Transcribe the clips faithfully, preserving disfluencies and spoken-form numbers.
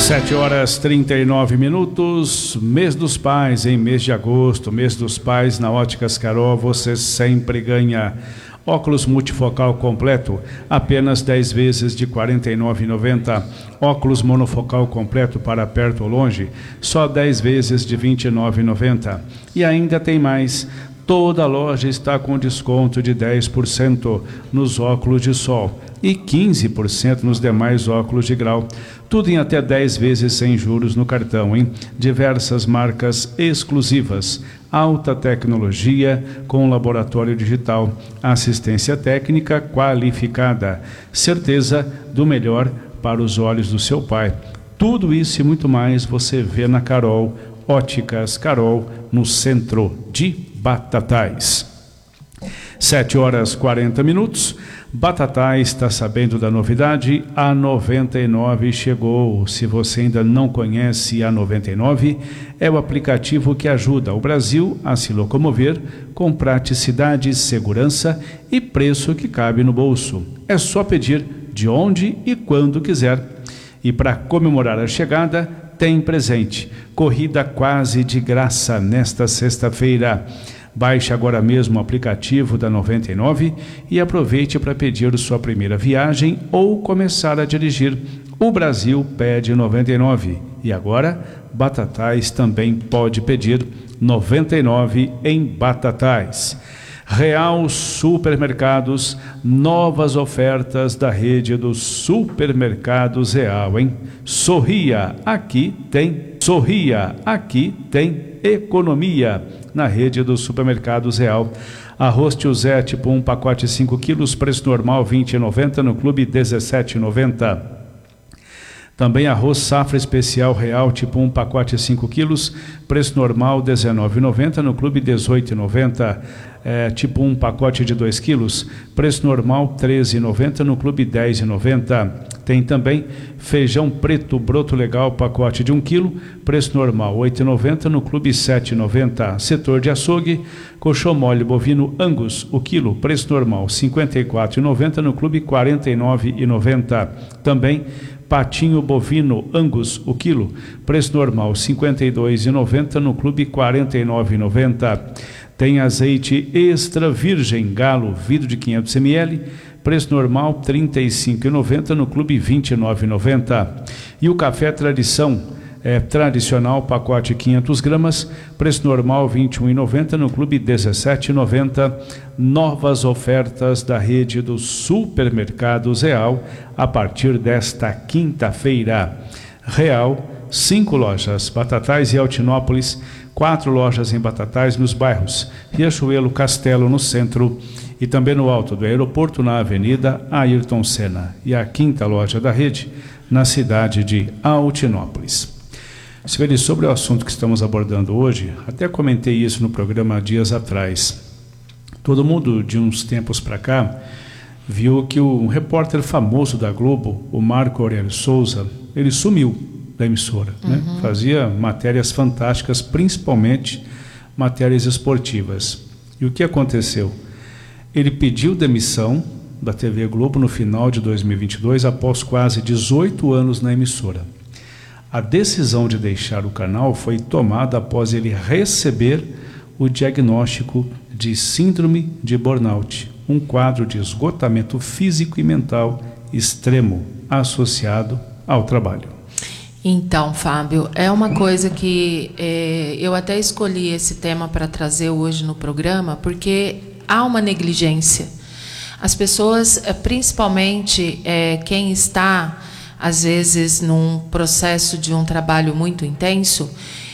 Sete horas trinta e nove minutos, mês dos pais, em mês de agosto, mês dos pais na Óticas Carol, você sempre ganha. Óculos multifocal completo, apenas dez vezes de quarenta e nove reais e noventa centavos. Óculos monofocal completo para perto ou longe, só dez vezes de vinte e nove reais e noventa centavos. E ainda tem mais. Toda loja está com desconto de dez por cento nos óculos de sol e quinze por cento nos demais óculos de grau. Tudo em até dez vezes sem juros no cartão, hein? Diversas marcas exclusivas, alta tecnologia com laboratório digital, assistência técnica qualificada, certeza do melhor para os olhos do seu pai. Tudo isso e muito mais você vê na Carol Óticas Carol, no centro de Batatais. Sete horas quarenta minutos. Batatais está sabendo da novidade? A noventa e nove chegou. Se você ainda não conhece a noventa e nove, é o aplicativo que ajuda o Brasil a se locomover com praticidade, segurança e preço que cabe no bolso. É só pedir de onde e quando quiser. E para comemorar a chegada, tem presente. Corrida quase de graça nesta sexta-feira. Baixe agora mesmo o aplicativo da noventa e nove e aproveite para pedir sua primeira viagem ou começar a dirigir. O Brasil pede noventa e nove e agora Batatais também pode pedir noventa e nove em Batatais. Real Supermercados, novas ofertas da rede dos supermercados Real, hein? Sorria, aqui tem, sorria, aqui tem economia na rede dos supermercados Real. Arroz Tio Zé tipo um, pacote cinco quilos, preço normal vinte reais e noventa centavos, no clube dezessete reais e noventa centavos. Também arroz safra especial Real tipo um, pacote cinco quilos, preço normal dezenove reais e noventa centavos, no clube dezoito reais e noventa centavos. É, tipo um, pacote de dois quilos, preço normal treze reais e noventa centavos, no clube dez reais e noventa centavos. Tem também feijão preto broto legal, pacote de um quilo, preço normal oito reais e noventa centavos, no clube sete reais e noventa centavos. Setor de açougue, colchão mole bovino Angus, o quilo, preço normal cinquenta e quatro reais e noventa centavos, no clube quarenta e nove reais e noventa centavos. Também patinho bovino Angus, o quilo, preço normal cinquenta e dois reais e noventa centavos, no clube quarenta e nove reais e noventa centavos. Tem azeite extra virgem galo, vidro de quinhentos mililitros, preço normal trinta e cinco reais e noventa centavos, no clube vinte e nove reais e noventa centavos. E o café tradição é, tradicional, pacote quinhentas gramas, preço normal vinte e um reais e noventa centavos, no clube dezessete reais e noventa centavos. Novas ofertas da rede dos supermercados Real a partir desta quinta-feira. Real, cinco lojas, Batatais e Altinópolis, quatro lojas em Batatais nos bairros Riachuelo, Castelo no centro e também no alto do aeroporto na avenida Ayrton Senna, e a quinta loja da rede na cidade de Altinópolis. Silveli, sobre o assunto que estamos abordando hoje, até comentei isso no programa dias atrás. Todo mundo de uns tempos para cá viu que o um repórter famoso da Globo, o Marco Aurélio Souza, ele sumiu da emissora, uhum. né? Fazia matérias fantásticas, principalmente matérias esportivas. E o que aconteceu? Ele pediu demissão da T V Globo no final de dois mil e vinte e dois, após quase dezoito anos na emissora. A decisão de deixar o canal foi tomada após ele receber o diagnóstico de síndrome de burnout, um quadro de esgotamento físico e mental extremo associado ao trabalho. Então, Fábio, é uma coisa que é, eu até escolhi esse tema para trazer hoje no programa, porque há uma negligência. As pessoas, principalmente é, quem está, às vezes, num processo de um trabalho muito intenso,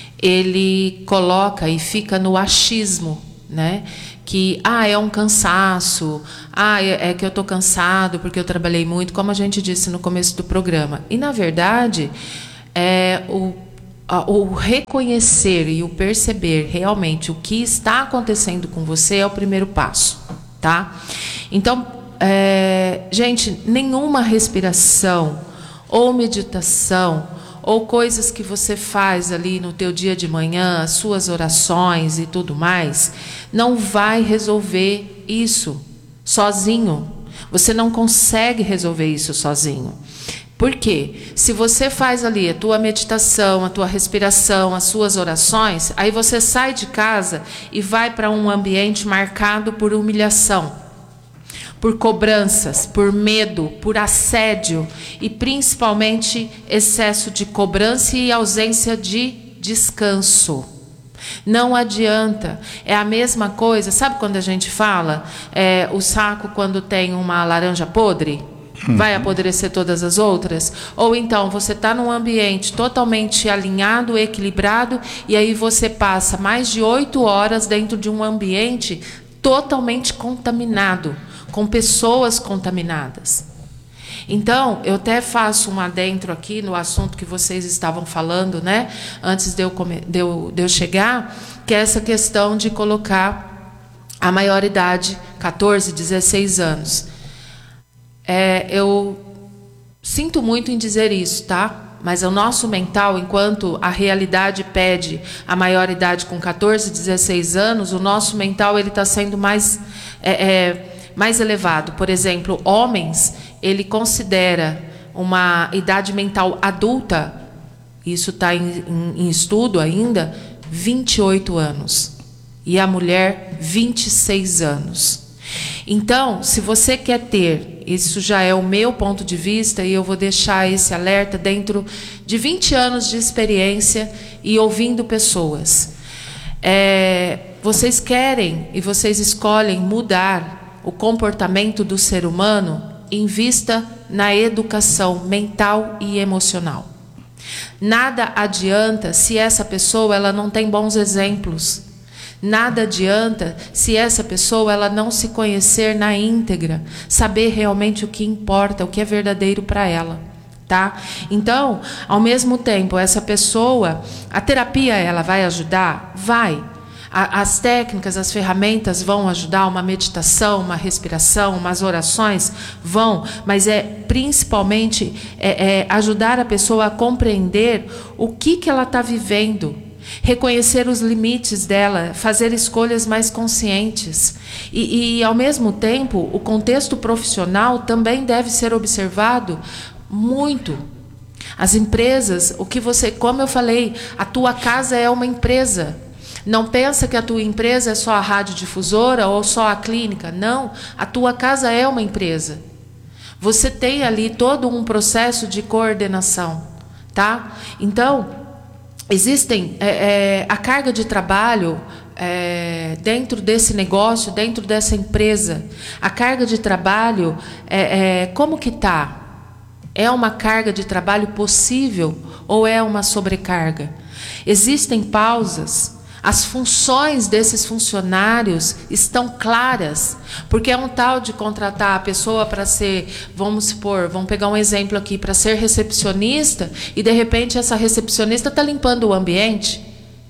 ele coloca e fica no achismo, né? Que ah, é um cansaço, ah, é, é que eu estou cansado porque eu trabalhei muito, como a gente disse no começo do programa. E, na verdade, é, o, a, o reconhecer e o perceber realmente o que está acontecendo com você é o primeiro passo, tá? Então, é, gente, nenhuma respiração ou meditação ou coisas que você faz ali no teu dia de manhã, suas orações e tudo mais, não vai resolver isso sozinho. Você não consegue resolver isso sozinho. Por quê? Se você faz ali a tua meditação, a tua respiração, as suas orações, aí você sai de casa e vai para um ambiente marcado por humilhação, por cobranças, por medo, por assédio e principalmente excesso de cobrança e ausência de descanso. Não adianta, é a mesma coisa, sabe quando a gente fala, é, o saco quando tem uma laranja podre? Vai apodrecer todas as outras? Ou então você está num ambiente totalmente alinhado, equilibrado, e aí você passa mais de oito horas dentro de um ambiente totalmente contaminado, com pessoas contaminadas. Então, eu até faço um adentro aqui no assunto que vocês estavam falando, né? Antes de eu, come, de eu, de eu chegar, que é essa questão de colocar a maioridade, quatorze, dezesseis anos. É, eu sinto muito em dizer isso, tá? Mas o nosso mental, enquanto a realidade pede a maioridade com quatorze, dezesseis anos, o nosso mental ele está sendo mais, é, é, mais elevado. Por exemplo, homens, ele considera uma idade mental adulta, isso está em, em, em estudo ainda, vinte e oito anos. E a mulher, vinte e seis anos. Então, se você quer ter, isso já é o meu ponto de vista, e eu vou deixar esse alerta dentro de vinte anos de experiência e ouvindo pessoas. É, vocês querem e vocês escolhem mudar o comportamento do ser humano, invista na educação mental e emocional. Nada adianta se essa pessoa ela não tem bons exemplos. Nada adianta se essa pessoa ela não se conhecer na íntegra, saber realmente o que importa, o que é verdadeiro para ela, tá? Então, ao mesmo tempo, essa pessoa, a terapia ela vai ajudar? Vai. A, as técnicas, as ferramentas vão ajudar, uma meditação, uma respiração, umas orações, vão, mas é principalmente é, é ajudar a pessoa a compreender o que, que ela está vivendo. Reconhecer os limites dela, fazer escolhas mais conscientes. E, e, ao mesmo tempo, o contexto profissional também deve ser observado muito. As empresas, o que você, como eu falei, a tua casa é uma empresa. Não pensa que a tua empresa é só a radiodifusora ou só a clínica. Não, a tua casa é uma empresa. Você tem ali todo um processo de coordenação, tá? Então, existem é, é, a carga de trabalho é, dentro desse negócio, dentro dessa empresa. A carga de trabalho, é, é, como que está? É uma carga de trabalho possível ou é uma sobrecarga? Existem pausas. As funções desses funcionários estão claras, porque é um tal de contratar a pessoa para ser, vamos supor, vamos pegar um exemplo aqui, para ser recepcionista, e de repente essa recepcionista está limpando o ambiente,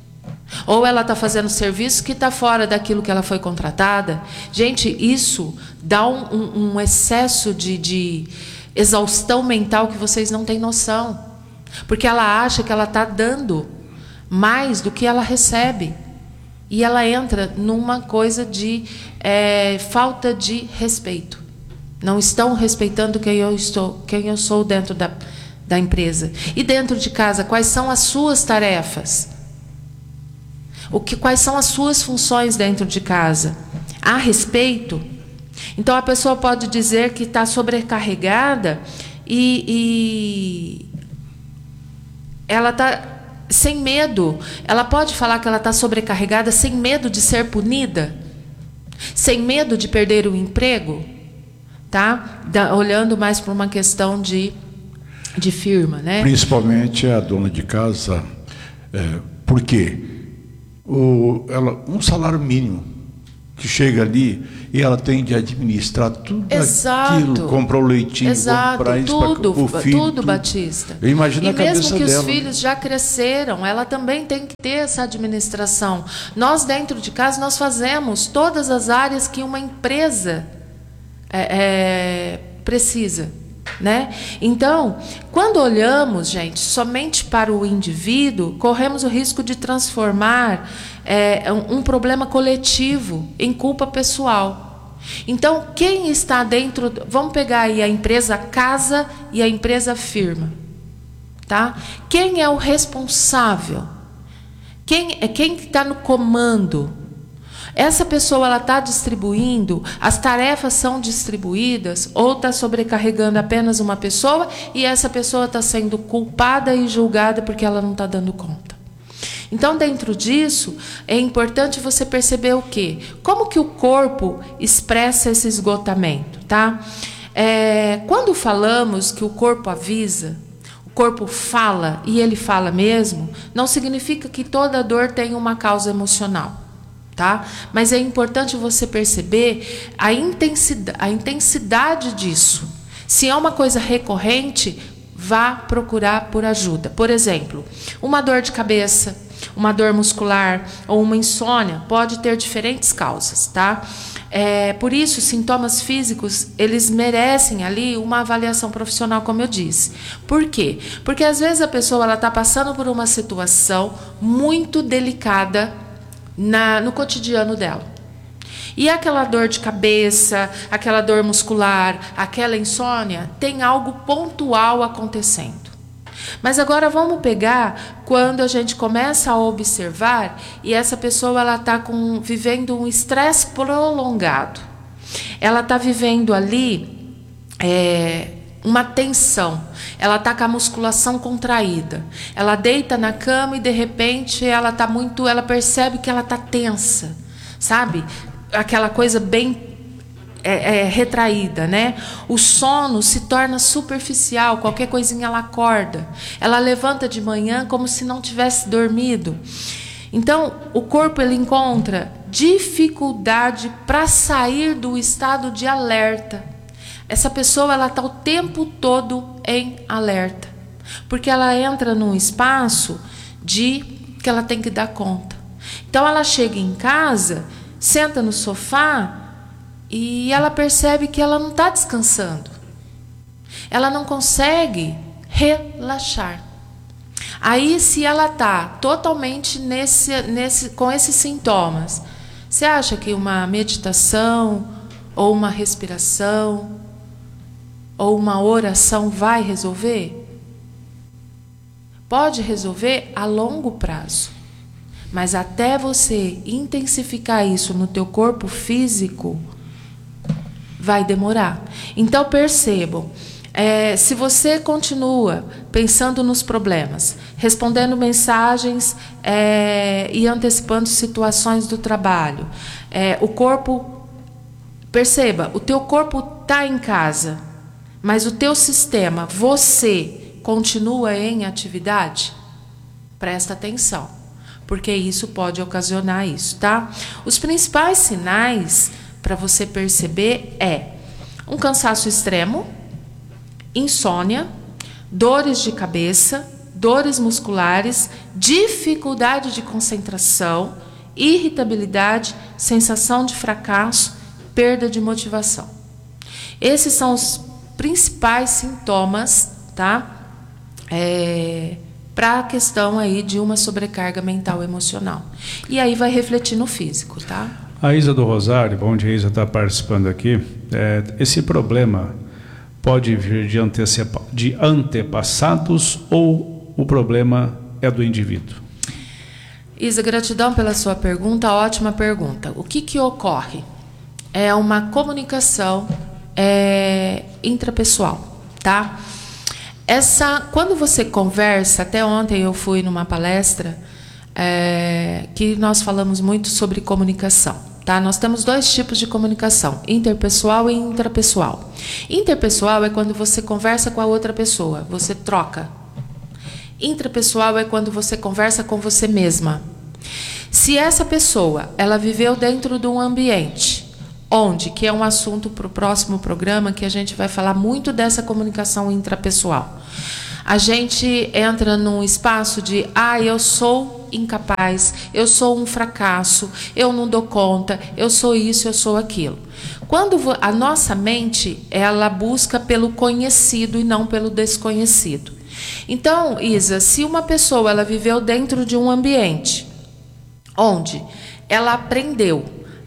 ou ela está fazendo serviço que está fora daquilo que ela foi contratada. Gente, isso dá um, um, um excesso de, de exaustão mental que vocês não têm noção, porque ela acha que ela está dando mais do que ela recebe. E ela entra numa coisa de é, falta de respeito. Não estão respeitando quem eu, estou, quem eu sou dentro da, da empresa. E dentro de casa, quais são as suas tarefas? O que, quais são as suas funções dentro de casa? Há respeito? Então, a pessoa pode dizer que está sobrecarregada e, e ela está sem medo. Ela pode falar que ela está sobrecarregada sem medo de ser punida, sem medo de perder o emprego, tá? Da, olhando mais para uma questão de, de firma, né? Principalmente a dona de casa, é, por quê? O, ela, um salário mínimo que chega ali e ela tem de administrar tudo Exato. aquilo, comprar o leitinho, Exato. comprar isso, tudo, o filho, tudo, tudo. Batista. Eu imagino e a cabeça mesmo que dela, os filhos já cresceram, ela também tem que ter essa administração. Nós, dentro de casa, nós fazemos todas as áreas que uma empresa é, é, precisa, né? Então, quando olhamos, gente, somente para o indivíduo, corremos o risco de transformar é, um, um problema coletivo em culpa pessoal. Então, quem está dentro... Vamos pegar aí a empresa casa e a empresa firma. Tá? Quem é o responsável? Quem é quem está no comando? Essa pessoa ela está distribuindo, as tarefas são distribuídas ou está sobrecarregando apenas uma pessoa e essa pessoa está sendo culpada e julgada porque ela não está dando conta. Então, dentro disso, é importante você perceber o quê? Como que o corpo expressa esse esgotamento, tá? É, quando falamos que o corpo avisa, o corpo fala, e ele fala mesmo, não significa que toda dor tem uma causa emocional. Tá? Mas é importante você perceber a intensidade, a intensidade disso. Se é uma coisa recorrente, vá procurar por ajuda. Por exemplo, uma dor de cabeça, uma dor muscular ou uma insônia pode ter diferentes causas. Tá? É, por isso, sintomas físicos, eles merecem ali uma avaliação profissional, como eu disse. Por quê? Porque às vezes a pessoa está passando por uma situação muito delicada Na, no cotidiano dela. E aquela dor de cabeça, aquela dor muscular, aquela insônia, tem algo pontual acontecendo. Mas agora vamos pegar quando a gente começa a observar e essa pessoa ela está vivendo um estresse prolongado. Ela está vivendo ali é, uma tensão. Ela está com a musculação contraída. Ela deita na cama e de repente ela tá muito, ela percebe que ela está tensa, sabe? Aquela coisa bem é, é, retraída, né? O sono se torna superficial. Qualquer coisinha ela acorda. Ela levanta de manhã como se não tivesse dormido. Então, o corpo ele encontra dificuldade para sair do estado de alerta. Essa pessoa ela está o tempo todo em alerta, porque ela entra num espaço de que ela tem que dar conta. Então ela chega em casa, senta no sofá e ela percebe que ela não está descansando. Ela não consegue relaxar. Aí, se ela está totalmente nesse, nesse, com esses sintomas, você acha que uma meditação ou uma respiração ou uma oração vai resolver? Pode resolver a longo prazo. Mas até você intensificar isso no teu corpo físico, vai demorar. Então percebam, é, se você continua pensando nos problemas, respondendo mensagens é, e antecipando situações do trabalho, é, o corpo, perceba, o teu corpo está em casa, mas o teu sistema, você, continua em atividade? Presta atenção, porque isso pode ocasionar isso, tá? Os principais sinais para você perceber é um cansaço extremo, insônia, dores de cabeça, dores musculares, dificuldade de concentração, irritabilidade, sensação de fracasso, perda de motivação. Esses são os principais sintomas, tá? É, para a questão aí de uma sobrecarga mental e emocional. E aí vai refletir no físico, tá? A Isa do Rosário, bom dia, Isa, está participando aqui. É, esse problema pode vir de, antecipa, de antepassados ou o problema é do indivíduo? Isa, gratidão pela sua pergunta, ótima pergunta. O que que ocorre? É uma comunicação é, intrapessoal, tá? Essa, quando você conversa, até ontem eu fui numa palestra é, que nós falamos muito sobre comunicação, tá? Nós temos dois tipos de comunicação, interpessoal e intrapessoal. Interpessoal é quando você conversa com a outra pessoa, você troca. Intrapessoal é quando você conversa com você mesma. Se essa pessoa, ela viveu dentro de um ambiente onde, que é um assunto para o próximo programa, que a gente vai falar muito dessa comunicação intrapessoal. A gente entra num espaço de, ah, eu sou incapaz, eu sou um fracasso, eu não dou conta, eu sou isso, eu sou aquilo. Quando a nossa mente, ela busca pelo conhecido e não pelo desconhecido. Então, Isa, se uma pessoa ela viveu dentro de um ambiente onde ela aprendeu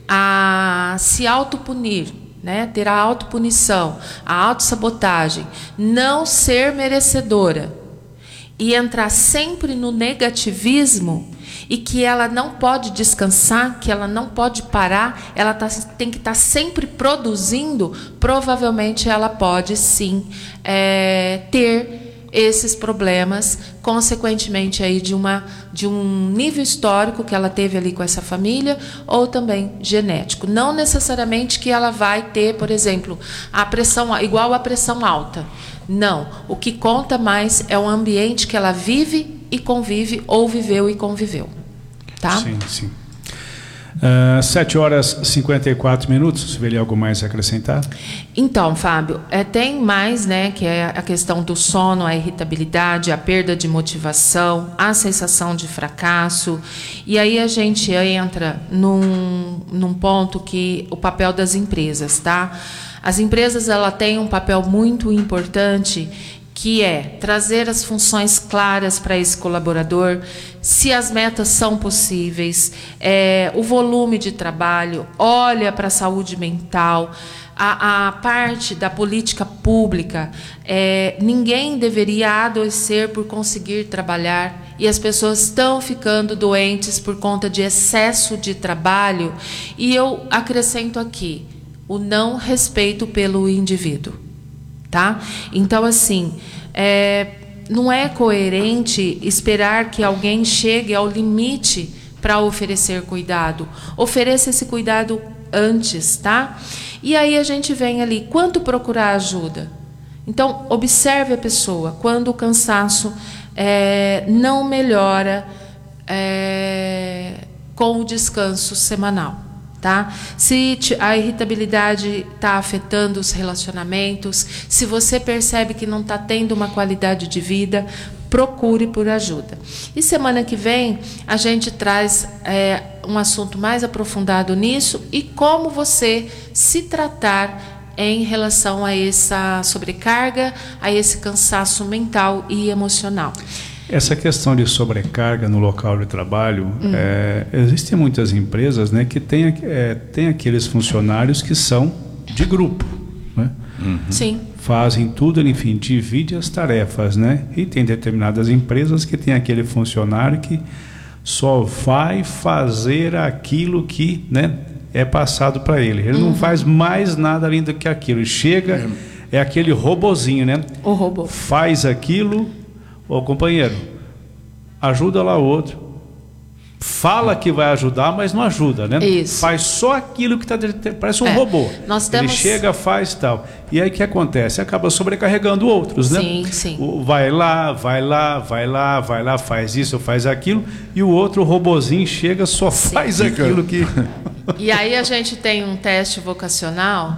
a se autopunir, né? Ter a autopunição, a autossabotagem, não ser merecedora e entrar sempre no negativismo, e que ela não pode descansar, que ela não pode parar, ela tá, tem que estar tá sempre produzindo, provavelmente ela pode sim é, ter esses problemas, consequentemente aí de, uma, de um nível histórico que ela teve ali com essa família, ou também genético. Não necessariamente que ela vai ter, por exemplo, a pressão igual a pressão alta. Não, o que conta mais é o ambiente que ela vive e convive, ou viveu e conviveu. Tá? Sim, sim. Uh, sete horas e cinquenta e quatro minutos. Se vê algo mais a acrescentar? Então, Fábio, é, tem mais, né, que é a questão do sono, a irritabilidade, a perda de motivação, a sensação de fracasso. E aí a gente entra num, num ponto que o papel das empresas, tá? As empresas, ela têm um papel muito importante, que é trazer as funções claras para esse colaborador, se as metas são possíveis, é, o volume de trabalho, olha para a saúde mental, a, a parte da política pública, é, ninguém deveria adoecer por conseguir trabalhar, e as pessoas estão ficando doentes por conta de excesso de trabalho, e eu acrescento aqui, o não respeito pelo indivíduo. Tá? Então, assim, é, não é coerente esperar que alguém chegue ao limite para oferecer cuidado. Ofereça esse cuidado antes, tá? E aí a gente vem ali, quanto procurar ajuda? Então, observe a pessoa, quando o cansaço é, não melhora é, com o descanso semanal. Tá? Se a irritabilidade está afetando os relacionamentos, se você percebe que não está tendo uma qualidade de vida, procure por ajuda. E semana que vem a gente traz é, um assunto mais aprofundado nisso e como você se tratar em relação a essa sobrecarga, a esse cansaço mental e emocional. Essa questão de sobrecarga no local de trabalho, hum. é, existem muitas empresas, né, que têm é, tem aqueles funcionários que são de grupo, né? Uhum. Sim. Fazem tudo, enfim, divide as tarefas, né? E tem determinadas empresas que tem aquele funcionário que só vai fazer aquilo que, né, é passado para ele. Ele uhum. não faz mais nada além do que aquilo. Chega, é, é aquele robozinho, né? O robô. Faz aquilo. Ô companheiro, ajuda lá o outro. Fala que vai ajudar, mas não ajuda, né? Isso. Faz só aquilo que está... Parece um é. robô. Nós temos... Ele chega, faz tal. E aí o que acontece? Acaba sobrecarregando outros, né? Sim, sim. O, vai lá, vai lá, vai lá, vai lá, faz isso, faz aquilo. E o outro robozinho chega, só sim. faz aquilo que... E aí a gente tem um teste vocacional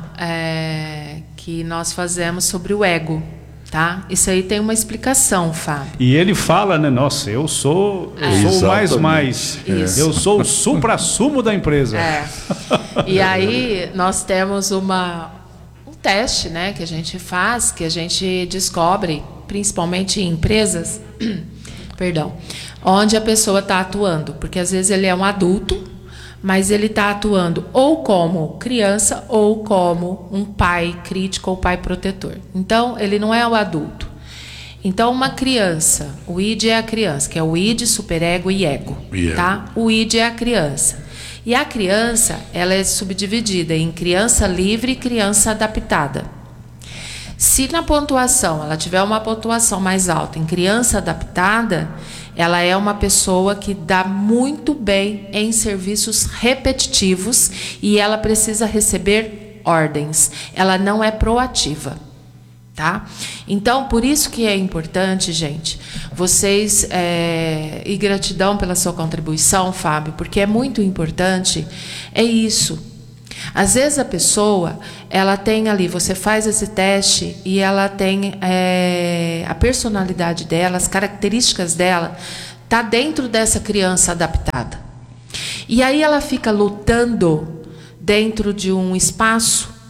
é, que nós fazemos sobre o ego. Tá? Isso aí tem uma explicação, Fábio. E ele fala, né? Nossa, eu sou, eu é. sou o mais mais. É. Eu sou o supra-sumo da empresa. É. E aí nós temos uma, um teste, né, que a gente faz, que a gente descobre, principalmente em empresas, perdão, onde a pessoa está atuando, porque às vezes ele é um adulto, mas ele está atuando ou como criança ou como um pai crítico ou pai protetor. Então, ele não é o adulto. Então, uma criança, o I D é a criança, que é o I D, superego e ego. Yeah. Tá? O I D é a criança. E a criança, ela é subdividida em criança livre e criança adaptada. Se na pontuação ela tiver uma pontuação mais alta em criança adaptada, ela é uma pessoa que dá muito bem em serviços repetitivos e ela precisa receber ordens. Ela não é proativa, tá? Então, por isso que é importante, gente, vocês, é, e gratidão pela sua contribuição, Fábio, porque é muito importante, é isso. Às vezes a pessoa, ela tem ali, você faz esse teste e ela tem é, a personalidade dela, as características dela, está dentro dessa criança adaptada. E aí ela fica lutando dentro de um espaço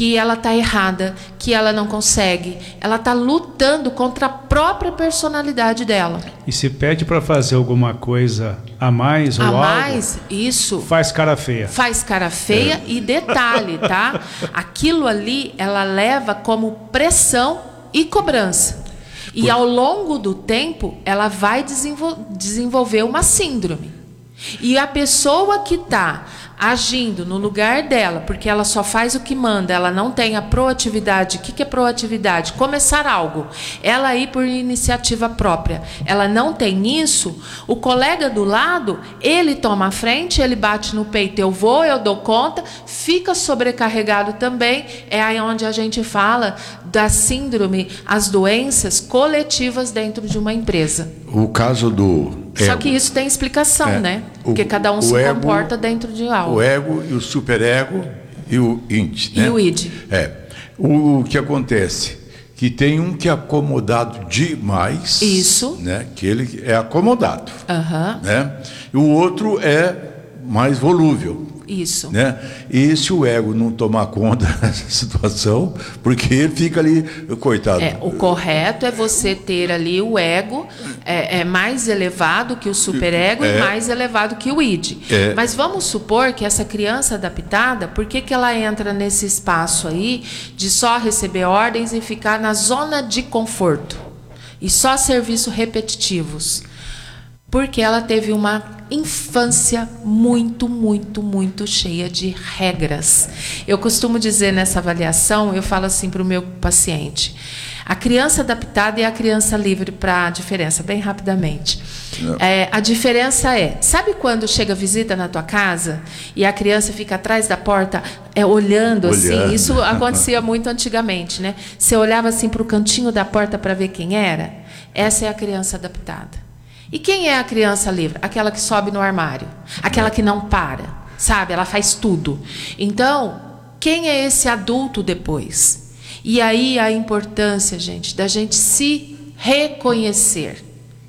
que ela está errada, que ela não consegue. Ela está lutando contra a própria personalidade dela. E se pede para fazer alguma coisa a mais ou a algo, mais, isso faz cara feia. Faz cara feia é. E detalhe, tá? Aquilo ali ela leva como pressão e cobrança. E ao longo do tempo, ela vai desenvol- desenvolver uma síndrome. E a pessoa que está agindo no lugar dela, porque ela só faz o que manda, ela não tem a proatividade. O que, que é proatividade? Começar algo. Ela ir por iniciativa própria. Ela não tem isso. O colega do lado, ele toma a frente, ele bate no peito, eu vou, eu dou conta, fica sobrecarregado também. É aí onde a gente fala da síndrome, as doenças coletivas dentro de uma empresa. O caso do ego. Só que isso tem explicação, é. né? Porque o, cada um se ego, comporta dentro de algo. O ego e o superego e o id, né? E o id. É. O, o que acontece? Que tem um que é acomodado demais. Isso. Né? Que ele é acomodado. Uhum. Né? E o outro é mais volúvel. Isso. Né? E se o ego não tomar conta dessa situação, porque ele fica ali, coitado. É, o correto é você ter ali o ego é, é mais elevado que o superego é. e mais elevado que o id. É. Mas vamos supor que essa criança adaptada, por que, que ela entra nesse espaço aí de só receber ordens e ficar na zona de conforto? E só serviços repetitivos? Porque ela teve uma infância muito, muito, muito cheia de regras. Eu costumo dizer nessa avaliação, eu falo assim para o meu paciente, a criança adaptada e a criança livre para a diferença, bem rapidamente. É, a diferença é, sabe quando chega visita na tua casa e a criança fica atrás da porta é, olhando, olhando assim? Isso acontecia muito antigamente, né? Você olhava assim para o cantinho da porta para ver quem era? Essa é a criança adaptada. E quem é a criança livre? Aquela que sobe no armário, aquela que não para, sabe? Ela faz tudo. Então, quem é esse adulto depois? E aí a importância, gente, da gente se reconhecer.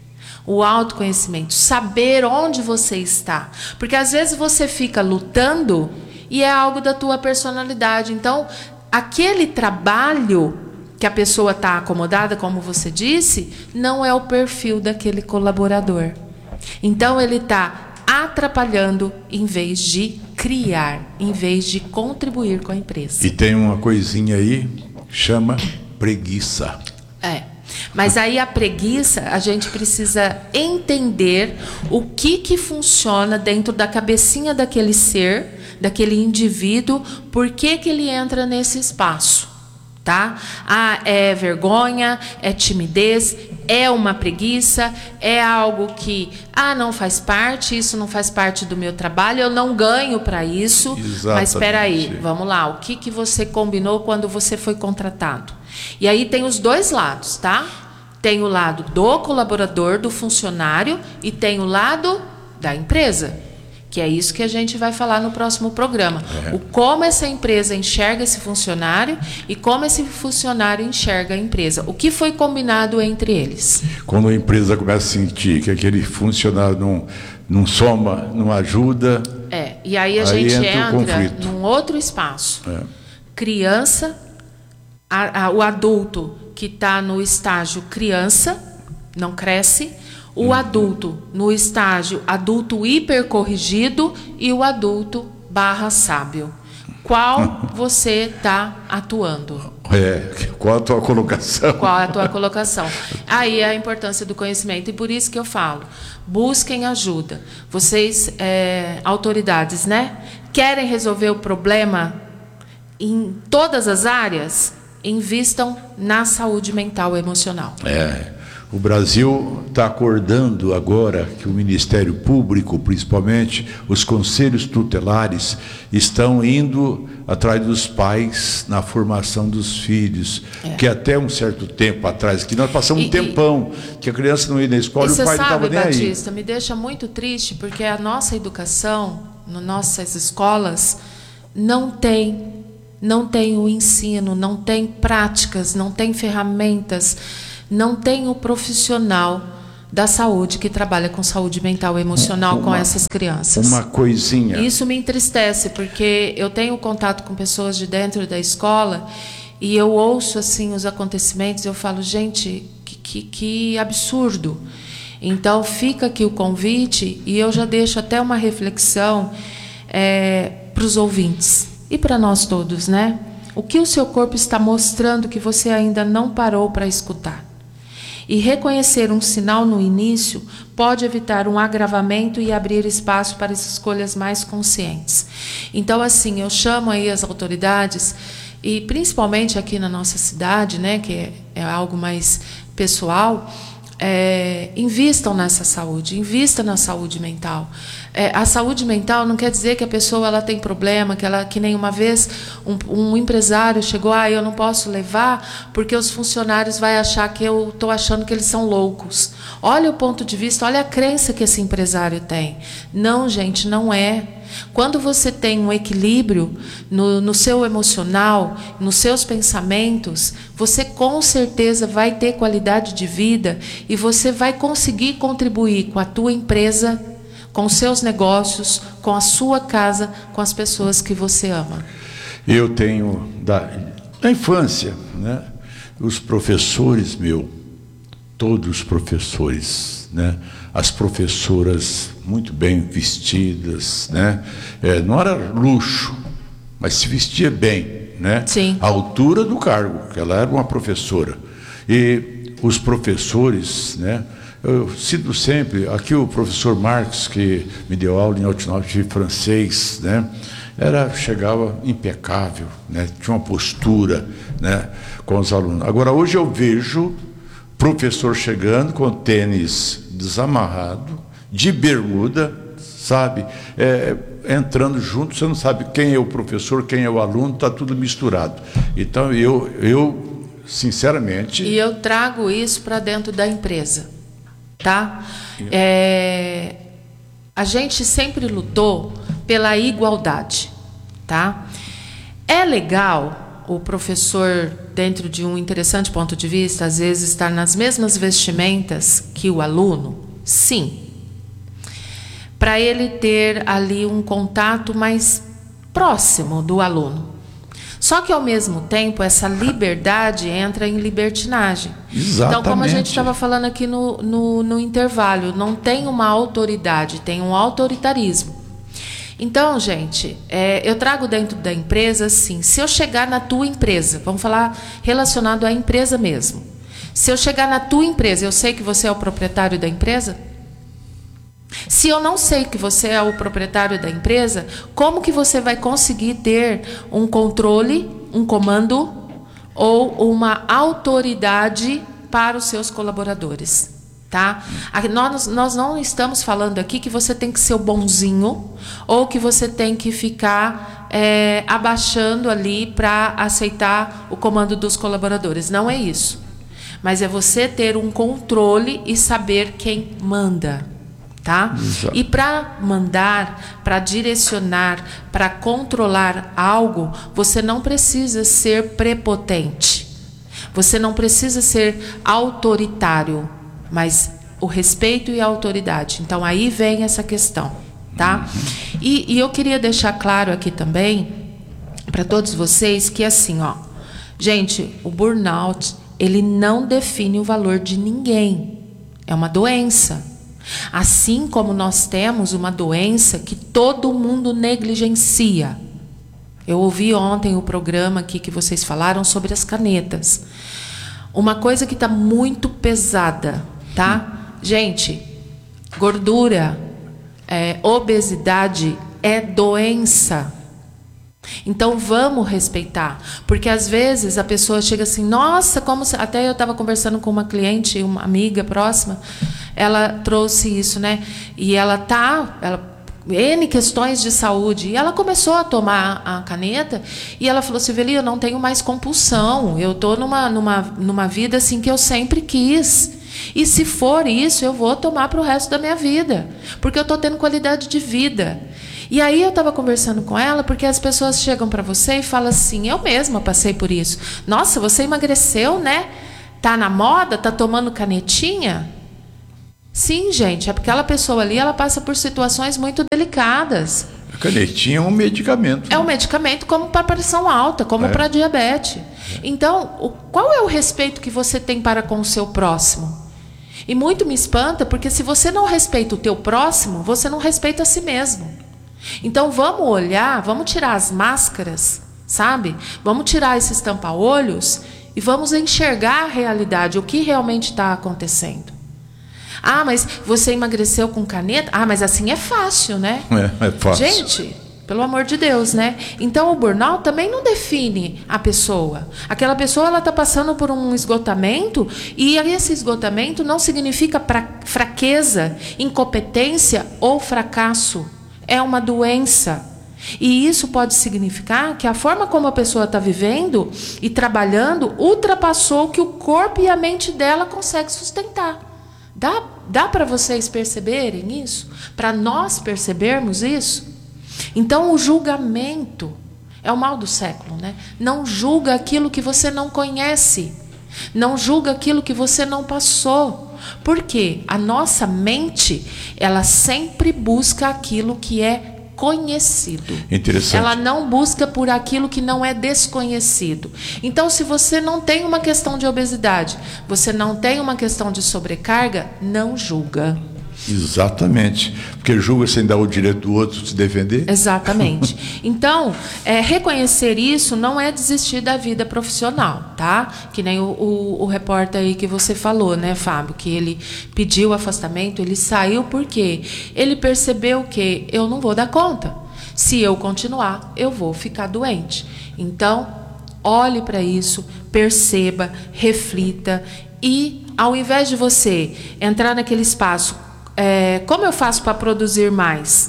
O autoconhecimento, saber onde você está. Porque às vezes você fica lutando e é algo da tua personalidade. Então, aquele trabalho que a pessoa está acomodada, como você disse, não é o perfil daquele colaborador. Então, ele está atrapalhando em vez de criar, em vez de contribuir com a empresa. E tem uma coisinha aí, chama preguiça. É. Mas aí a preguiça, a gente precisa entender o que, que funciona dentro da cabecinha daquele ser, daquele indivíduo, por que, que ele entra nesse espaço. Tá? Ah, é vergonha, é timidez, é uma preguiça, é algo que ah, não faz parte, isso não faz parte do meu trabalho, eu não ganho para isso. Exatamente. Mas espera aí, vamos lá, o que, que você combinou quando você foi contratado? E aí tem os dois lados, tá? Tem o lado do colaborador, do funcionário, e tem o lado da empresa. Que é isso que a gente vai falar no próximo programa. É. O como essa empresa enxerga esse funcionário e como esse funcionário enxerga a empresa. O que foi combinado entre eles. Quando a empresa começa a sentir que aquele funcionário não, não soma, não ajuda... É, e aí a aí gente entra, entra num outro espaço. É. Criança, a, a, o adulto que está no estágio criança, não cresce... O adulto no estágio adulto hipercorrigido e o adulto barra sábio. Qual você está atuando? É, qual a tua colocação? Qual é a tua colocação? Aí é a importância do conhecimento. E por isso que eu falo, busquem ajuda. Vocês, é, autoridades, né? Querem resolver o problema em todas as áreas? Invistam na saúde mental e emocional. É. O Brasil está acordando agora que o Ministério Público, principalmente os conselhos tutelares, estão indo atrás dos pais na formação dos filhos. É. Que até um certo tempo atrás, que nós passamos e, um tempão, e, que a criança não ia na escola e o pai não estava nem aí. Batista, me deixa muito triste, porque a nossa educação, nas nossas escolas, não tem, não tem o ensino, não tem práticas, não tem ferramentas, não tem o profissional da saúde, que trabalha com saúde mental e emocional uma, com essas crianças. Uma coisinha. Isso me entristece, porque eu tenho contato com pessoas de dentro da escola e eu ouço assim os acontecimentos, eu falo, gente, que, que, que absurdo. Então fica aqui o convite e eu já deixo até uma reflexão é, para os ouvintes e para nós todos, né? O que o seu corpo está mostrando que você ainda não parou para escutar? E reconhecer um sinal no início pode evitar um agravamento e abrir espaço para escolhas mais conscientes. Então, assim, eu chamo aí as autoridades, e principalmente aqui na nossa cidade, né, que é, é algo mais pessoal, é, invistam nessa saúde, invista na saúde mental. É, a saúde mental não quer dizer que a pessoa ela tem problema, que ela, que nem uma vez um, um empresário chegou, ah, eu não posso levar porque os funcionários vão achar que eu estou achando que eles são loucos. Olha o ponto de vista, olha a crença que esse empresário tem. Não, gente, não é. Quando você tem um equilíbrio no, no seu emocional, nos seus pensamentos, você com certeza vai ter qualidade de vida e você vai conseguir contribuir com a tua empresa, com os seus negócios, com a sua casa, com as pessoas que você ama. Eu tenho, da, da infância, né, os professores, meu, todos os professores, né, as professoras muito bem vestidas, né, é, não era luxo, mas se vestia bem, né, Sim. a altura do cargo, que ela era uma professora. E os professores, né, eu cito sempre, aqui o professor Marx, que me deu aula em Altinópolis de francês, né, era, chegava impecável, né, tinha uma postura, né, com os alunos. Agora, hoje eu vejo professor chegando com tênis desamarrado, de bermuda, sabe, é, entrando junto, você não sabe quem é o professor, quem é o aluno, está tudo misturado. Então, eu, eu sinceramente... E eu trago isso para dentro da empresa. Tá? É, a gente sempre lutou pela igualdade, tá? É legal o professor, dentro de um interessante ponto de vista, às vezes estar nas mesmas vestimentas que o aluno? Sim. Para ele ter ali um contato mais próximo do aluno. Só que, ao mesmo tempo, essa liberdade entra em libertinagem. Exatamente. Então, como a gente estava falando aqui no, no, no intervalo, não tem uma autoridade, tem um autoritarismo. Então, gente, é, eu trago dentro da empresa, assim, se eu chegar na tua empresa, vamos falar relacionado à empresa mesmo. Se eu chegar na tua empresa, eu sei que você é o proprietário da empresa? Se eu não sei que você é o proprietário da empresa, como que você vai conseguir ter um controle, um comando ou uma autoridade para os seus colaboradores? Tá? Nós, nós não estamos falando aqui que você tem que ser o bonzinho ou que você tem que ficar é, abaixando ali para aceitar o comando dos colaboradores. Não é isso. Mas é você ter um controle e saber quem manda. Tá? E para mandar, para direcionar, para controlar algo, você não precisa ser prepotente. Você não precisa ser autoritário, mas o respeito e a autoridade. Então aí vem essa questão, tá? E, e eu queria deixar claro aqui também para todos vocês que assim, ó, gente, o burnout, ele não define o valor de ninguém. É uma doença. Assim como nós temos uma doença que todo mundo negligencia. Eu ouvi ontem o programa aqui que vocês falaram sobre as canetas. Uma coisa que está muito pesada, tá? Gente, gordura, é, obesidade é doença. Então vamos respeitar, porque às vezes a pessoa chega assim, nossa, como se... até eu estava conversando com uma cliente, uma amiga próxima, ela trouxe isso, né? E ela tá, ela N questões de saúde, e ela começou a tomar a caneta e ela falou, Silveli, eu não tenho mais compulsão, eu tô numa numa numa vida assim que eu sempre quis. E se for isso, eu vou tomar para o resto da minha vida, porque eu estou tendo qualidade de vida. E aí eu estava conversando com ela, porque as pessoas chegam para você e falam assim, eu mesma passei por isso. Nossa, você emagreceu, né? Tá na moda? Tá tomando canetinha? Sim, gente, é porque aquela pessoa ali, ela passa por situações muito delicadas. A canetinha é um medicamento. É um medicamento como para pressão alta, como é. para diabetes. Então, o, qual é o respeito que você tem para com o seu próximo? E muito me espanta, porque se você não respeita o teu próximo, você não respeita a si mesmo. Então, vamos olhar, vamos tirar as máscaras, sabe? Vamos tirar esses tampa-olhos e vamos enxergar a realidade, o que realmente está acontecendo. Ah, mas você emagreceu com caneta? Ah, mas assim é fácil, né? É, é fácil. Gente, pelo amor de Deus, né? Então o burnout também não define a pessoa. Aquela pessoa, ela está passando por um esgotamento, e esse esgotamento não significa pra, fraqueza, incompetência ou fracasso. É uma doença. E isso pode significar que a forma como a pessoa está vivendo e trabalhando ultrapassou o que o corpo e a mente dela conseguem sustentar. Dá, dá para vocês perceberem isso? Para nós percebermos isso? Então, o julgamento é o mal do século, né? Não julga aquilo que você não conhece. Não julga aquilo que você não passou. Por quê? A nossa mente, ela sempre busca aquilo que é conhecido. Interessante. Ela não busca por aquilo que não é desconhecido. Então, se você não tem uma questão de obesidade, você não tem uma questão de sobrecarga, não julga. Exatamente. Porque julga sem dar o direito do outro se defender. Exatamente. Então, é, reconhecer isso não é desistir da vida profissional, tá? Que nem o, o, o repórter aí que você falou, né, Fábio? Que ele pediu afastamento, ele saiu porque ele percebeu que eu não vou dar conta. Se eu continuar, eu vou ficar doente. Então, olhe para isso, perceba, reflita e, ao invés de você entrar naquele espaço, É, como eu faço para produzir mais?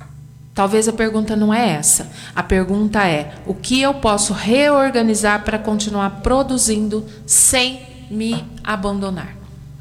Talvez a pergunta não é essa. A pergunta é: o que eu posso reorganizar para continuar produzindo sem me abandonar?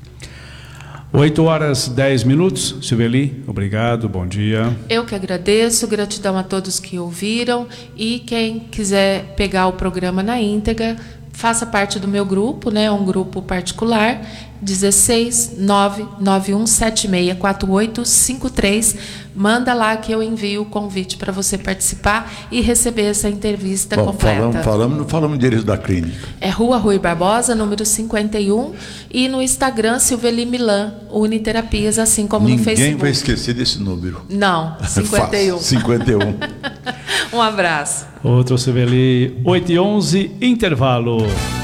oito horas e dez minutos. Silveli, obrigado, bom dia. Eu que agradeço, gratidão a todos que ouviram. E quem quiser pegar o programa na íntegra, faça parte do meu grupo, né? Um grupo particular. dezesseis nove nove um sete seis quatro oito cinco três. Manda lá que eu envio o convite para você participar e receber essa entrevista Bom, completa. Falamos, falamos, não falamos o endereço da clínica. É Rua Rui Barbosa, número cinquenta e um, e no Instagram, Silveli Milan, Uniterapias, assim como Ninguém no Facebook. Ninguém vai esquecer desse número. Não, cinquenta e um. cinquenta e um. Um abraço. Outro Silveli, oito e onze, intervalo.